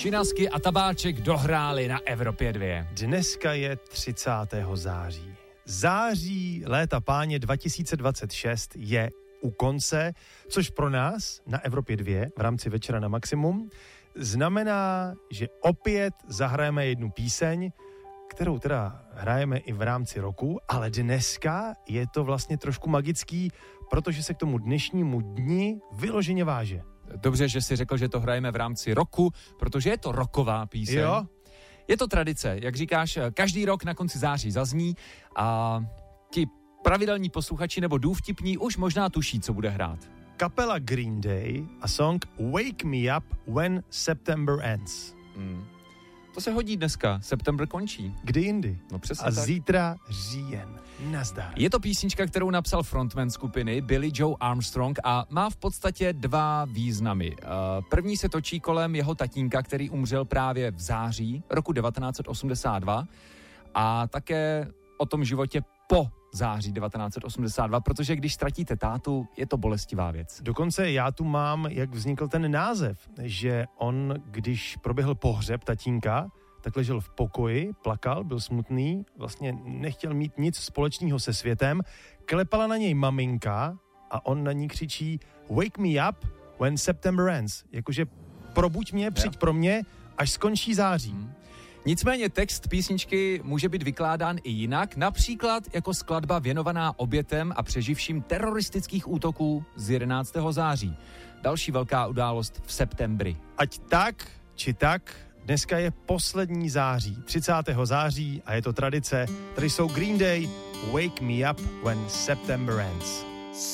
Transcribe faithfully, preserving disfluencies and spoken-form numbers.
Činasky a Tabáček dohráli na Evropě dva. Dneska je třicátého září. Září léta páně dva tisíce dvacet šest je u konce, což pro nás na Evropě dva v rámci Večera na maximum znamená, že opět zahrajeme jednu píseň, kterou teda hrajeme i v rámci roku, ale dneska je to vlastně trošku magický, protože se k tomu dnešnímu dni vyloženě váže. Dobře, že jsi řekl, že to hrajeme v rámci roku, protože je to roková píseň. Jo. Je to tradice, jak říkáš, každý rok na konci září zazní a ti pravidelní posluchači nebo důvtipní už možná tuší, co bude hrát. Kapela Green Day a song Wake Me Up When September Ends. Mm. To se hodí dneska, september končí. Kdy jindy? No přesně a tak. Zítra říjen. Nazdar. Je to písnička, kterou napsal frontman skupiny Billy Joe Armstrong a má v podstatě dva významy. První se točí kolem jeho tatínka, který umřel právě v září roku devatenáct set osmdesát dva a také o tom životě po září devatenáct set osmdesát dva, protože když ztratíte tátu, je to bolestivá věc. Dokonce já tu mám, jak vznikl ten název, že on, když proběhl pohřeb tatínka, tak ležel v pokoji, plakal, byl smutný, vlastně nechtěl mít nic společného se světem, klepala na něj maminka a on na ní křičí Wake me up when September ends, jakože probuď mě, přijď jo. pro mě, až skončí září. Hmm. Nicméně text písničky může být vykládán i jinak, například jako skladba věnovaná obětem a přeživším teroristických útoků z jedenáctého září. Další velká událost v septembri. Ať tak, či tak, dneska je poslední září, třicátého září a je to tradice. Tady jsou Green Day, Wake Me Up When September Ends.